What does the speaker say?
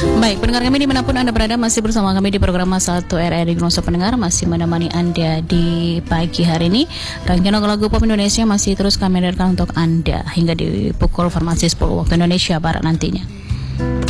Baik, pendengar kami dimanapun Anda berada, masih bersama kami di program 1 RRI Grosso Pendengar, masih menemani Anda di pagi hari ini. Rangkaian lagu pop Indonesia masih terus kami hadirkan untuk Anda hingga di pukul formasi 10 waktu Indonesia Barat nantinya.